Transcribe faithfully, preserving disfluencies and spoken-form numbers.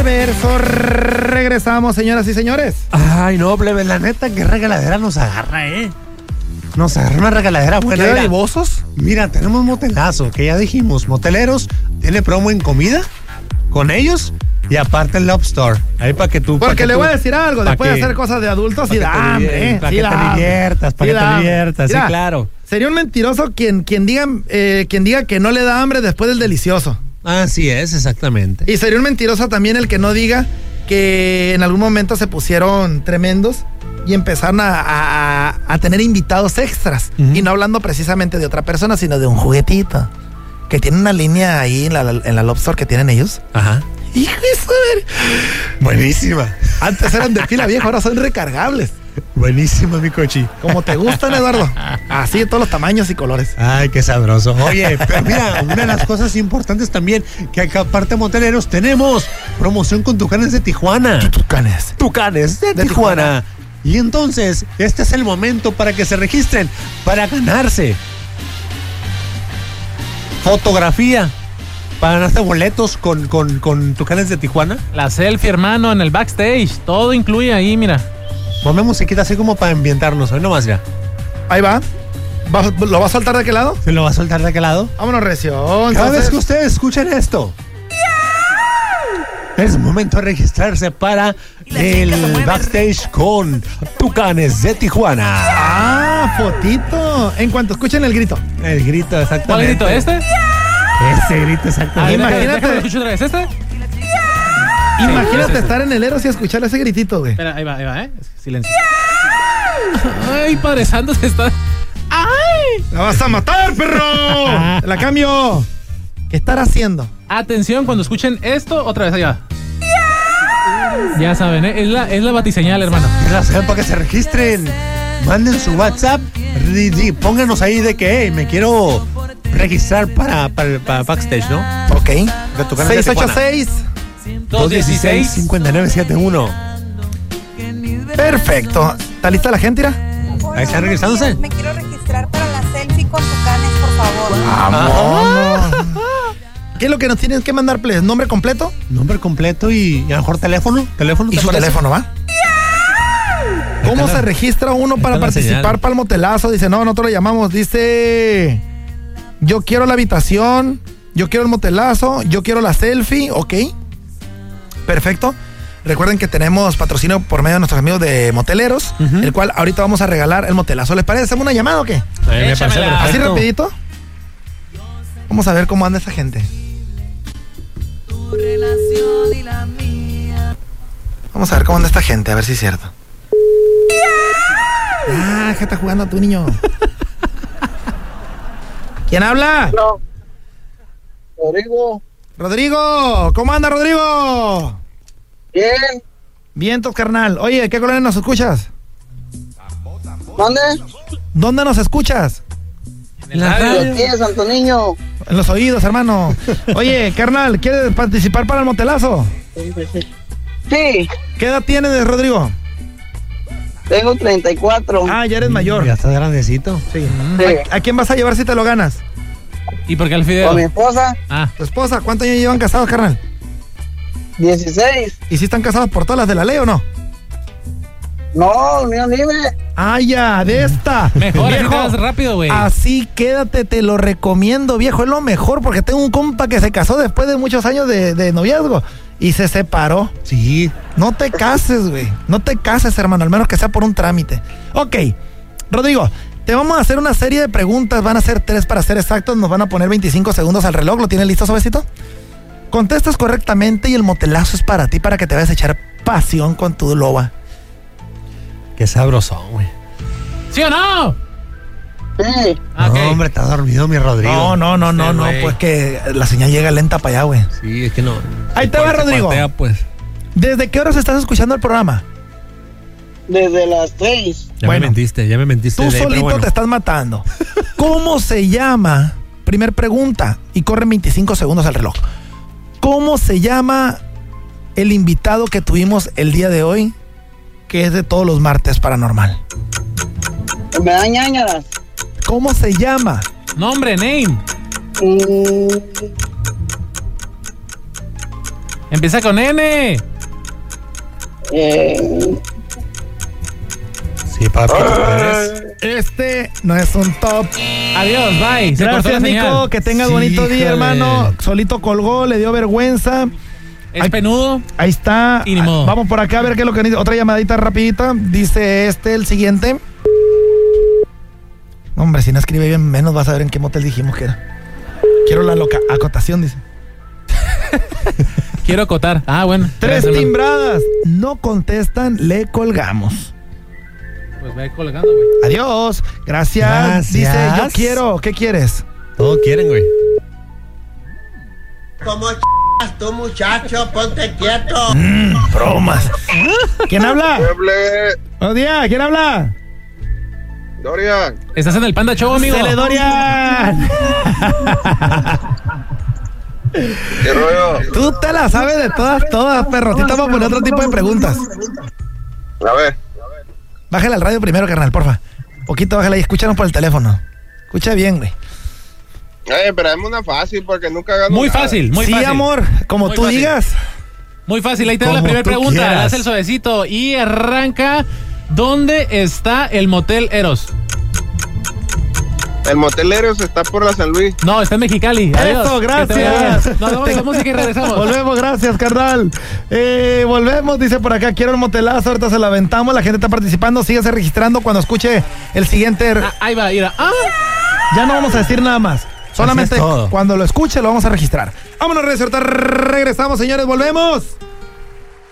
perverso. Regresamos, señoras y señores. Ay, no, plebe, la neta, qué regaladera nos agarra, ¿eh? Nos agarra una regaladera buena. ¿Qué vivosos? Mira, tenemos motelazo, que ya dijimos, moteleros, tiene promo en comida con ellos y aparte el Love Store. Ahí para que tú... Porque que le tú, voy a decir algo, después que, de hacer cosas de adultos, sí da hambre, ¿eh? Para sí que te diviertas, para sí que te diviertas, sí, Mira, claro. Sería un mentiroso quien, quien, diga, eh, quien diga que no le da hambre después del delicioso. Así es, exactamente. Y sería un mentiroso también el que no diga que en algún momento se pusieron tremendos y empezaron a, a, a tener invitados extras. Uh-huh. Y no hablando precisamente de otra persona, sino de un juguetito. Que tiene una línea ahí en la, en la Love Store que tienen ellos. Ajá. Hijo de su... Buenísima. Antes eran de pila vieja, ahora son recargables. Buenísima, mi cochi. Como te gustan, Eduardo. Así de todos los tamaños y colores. Ay, qué sabroso. Oye, pero mira, una de las cosas importantes también, que acá aparte moteleros tenemos promoción con Tucanes de Tijuana. Tucanes. Tucanes de, de Tijuana. Tijuana. Y entonces, este es el momento para que se registren, para ganarse fotografía, para ganarse boletos con, con, con Tucanes de Tijuana. La selfie, hermano, en el backstage. Todo incluye ahí, mira. Ponme musiquita así como para ambientarnos. Hoy nomás ya. Ahí va. ¿Va ¿Lo va a soltar de aquel lado? ¿Se lo va a soltar de aquel lado? Vámonos, recio. Entonces... Cada vez que ustedes escuchen esto, yeah, es momento de registrarse para el backstage con Tucanes de Tijuana. Ah, fotito. En cuanto escuchen el grito. El grito, exactamente. ¿Cuál grito? ¿Este? Ese grito, exactamente. Ah, imagínate. ¿Escucho otra vez este? Imagínate sí, sí, estar en el Eros y escuchar ese gritito, güey. Espera, ahí va, ahí va, ¿eh? Silencio. Ay, Padre Santo, se está... ¡Ay! ¡La vas a matar, perro! ¡Te la cambio! ¿Qué estará haciendo? Atención, cuando escuchen esto, otra vez, ahí va. Ya saben, ¿eh? Es la, es la batiseñal, hermano. Ya saben, para que se registren. Manden su WhatsApp. Pónganos ahí de que, hey, me quiero registrar para, para, para backstage, ¿no? Ok. seis ocho seis dos dieciséis cincuenta y nueve setenta y uno. Perfecto. ¿Está lista la gente, Ira? Ahí están registrándose. Me quiero registrar para la selfie con Tucanes, por favor. Vamos. ¿Qué es lo que nos tienen que mandar, please? ¿Nombre completo? Nombre completo y, y a lo mejor teléfono. ¿Teléfono ¿Y su parece? teléfono, va? ¿Cómo se registra uno para participar para el motelazo? Dice, no, nosotros lo llamamos. Dice, yo quiero la habitación, yo quiero el motelazo, yo quiero la selfie, ok. Perfecto. Recuerden que tenemos patrocinio por medio de nuestros amigos de Moteleros, uh-huh, el cual ahorita vamos a regalar el motelazo. ¿Les parece? ¿Hacemos una llamada o qué? Eh, me parece ¿Así rapidito? Vamos a ver cómo anda esa gente. Vamos a ver cómo anda esta gente, a ver si es cierto. Ah, ¿qué está jugando tu niño? ¿Quién habla? No. Rodrigo. Rodrigo, ¿cómo anda, Rodrigo? Bien. Vientos, carnal. Oye, ¿qué colonia nos escuchas? ¿Dónde? ¿Dónde nos escuchas? En la radio. Aquí en Santo Niño. En los oídos, hermano. Oye, carnal, ¿quieres participar para el motelazo? Sí. ¿Qué edad tienes, Rodrigo? Tengo treinta y cuatro. Ah, ya eres mayor. Ya estás grandecito. Sí. Sí. ¿A, ¿A quién vas a llevar si te lo ganas? ¿Y por qué el fideo? Con mi esposa. Ah. ¿Tu esposa? ¿Cuántos años llevan casados, carnal? dieciséis. ¿Y si están casados por todas las de la ley o no? No, unión libre. Ah, ya, de esta. Mejor, así viejo, te vas rápido, güey. Así quédate, te lo recomiendo, viejo. Es lo mejor porque tengo un compa que se casó después de muchos años de, de noviazgo y se separó. Sí. No te cases, güey. No te cases, hermano, al menos que sea por un trámite. Ok, Rodrigo, te vamos a hacer una serie de preguntas. Van a ser tres para ser exactos. Nos van a poner veinticinco segundos al reloj. ¿Lo tienes listo, suavecito? Contestas correctamente y el motelazo es para ti, para que te vayas a echar pasión con tu loba. Qué sabroso, güey. ¿Sí o no? Sí. Ah, No, okay. hombre, está dormido mi Rodrigo. No, no, no, no, Sí, no, güey. pues que la señal llega lenta para allá, güey. Sí, es que no. Ahí te va, Se Rodrigo. cuartea, pues. ¿Desde qué horas estás escuchando el programa? Desde las seis. Ya Bueno, me mentiste, ya me mentiste. Tú de ahí, pero solito bueno. te estás matando. ¿Cómo se llama? Primer pregunta. Y corren veinticinco segundos al reloj. ¿Cómo se llama el invitado que tuvimos el día de hoy? Que es de todos los martes paranormal. Me da ñañaras. ¿Cómo se llama? Nombre, name. Mm, Empieza con N. Eh, Sí, papi. Este no es un top. Adiós, bye. Se cortó Gracias, la señal. Nico. Que tengas Sí, bonito día, híjole. hermano. Solito colgó, le dio vergüenza. Es Ay, penudo. Ahí está. Y ni modo. Vamos por acá a ver qué es lo que dice. Otra llamadita rapidita. Dice este, el siguiente. No, hombre, si no escribe bien menos vas a ver en qué motel dijimos que era. Quiero la loca acotación, dice. Quiero acotar. Ah, bueno. Tres Gracias, hermano. timbradas. No contestan, le colgamos. Pues ve colgando, güey. Adiós. Gracias. Gracias. Dice, yo quiero. ¿Qué quieres? Todo quieren, güey. ¿Cómo ch... tú, muchacho? Ponte quieto. Mm, bromas. ¿Quién habla? Hable, Buenos días. ¿Quién habla? Dorian. Estás en el Panda Show, amigo. Cele Dorian. ¿Qué rollo? Tú te la sabes de todas, todas, perro. A ti te vamos a poner otro tipo de preguntas. A ver. Bájale al radio primero, carnal, porfa. Poquito, bájale ahí. Escúchanos por el teléfono. Escucha bien, güey. Eh, pero dame una fácil porque nunca gano Muy nada. fácil, muy sí, fácil. amor. Como Muy tú fácil. digas. Muy fácil. Ahí te da la Como primera tú pregunta. quieras. Le das el suavecito y arranca. ¿Dónde está el motel Eros? El motel Eros está por la San Luis. No, está en Mexicali. Adiós. Eso, Que te vaya gracias. bien. Nos vamos a la música y regresamos. Volvemos, gracias, carnal. Eh, volvemos, dice por acá, quiero el motelazo, ahorita se lo aventamos, la gente está participando, síguese registrando cuando escuche el siguiente. Ah, ahí va, mira. Ah. Ya no vamos a decir nada más. Solamente todo. cuando lo escuche lo vamos a registrar. Vámonos, regresamos, señores, volvemos.